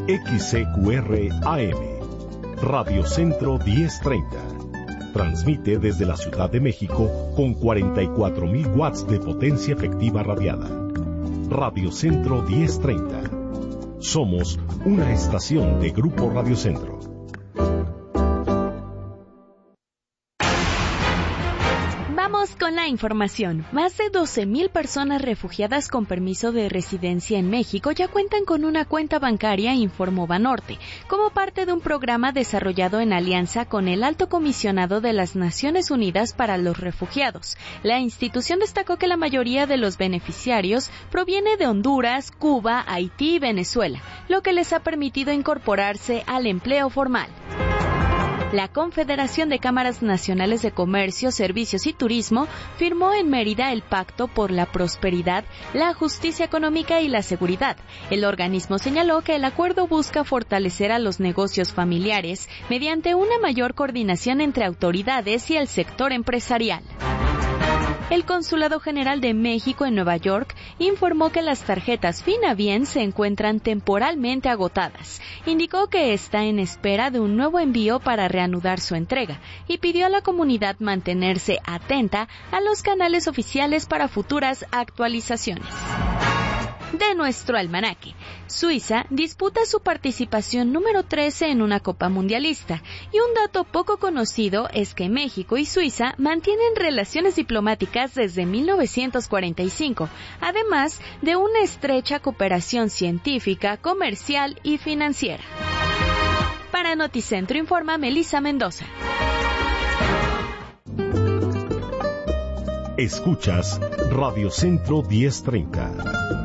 XCQR AM, Radio Centro 1030. Transmite desde la Ciudad de México con 44,000 watts de potencia efectiva radiada. Radio Centro 1030. Somos una estación de Grupo Radio Centro. Vamos con la información. Más de 12,000 personas refugiadas con permiso de residencia en México ya cuentan con una cuenta bancaria, informó Banorte, como parte de un programa desarrollado en alianza con el Alto Comisionado de las Naciones Unidas para los Refugiados. La institución destacó que la mayoría de los beneficiarios proviene de Honduras, Cuba, Haití y Venezuela, lo que les ha permitido incorporarse al empleo formal. La Confederación de Cámaras Nacionales de Comercio, Servicios y Turismo firmó en Mérida el Pacto por la Prosperidad, la Justicia Económica y la Seguridad. El organismo señaló que el acuerdo busca fortalecer a los negocios familiares mediante una mayor coordinación entre autoridades y el sector empresarial. El Consulado General de México en Nueva York informó que las tarjetas Finavien se encuentran temporalmente agotadas. Indicó que está en espera de un nuevo envío para reanudar su entrega y pidió a la comunidad mantenerse atenta a los canales oficiales para futuras actualizaciones. De nuestro almanaque, Suiza disputa su participación número 13 en una Copa Mundialista, y un dato poco conocido es que México y Suiza mantienen relaciones diplomáticas desde 1945, además de una estrecha cooperación científica, comercial y financiera. Para Noticentro informa Melissa Mendoza. Escuchas Radio Centro 1030.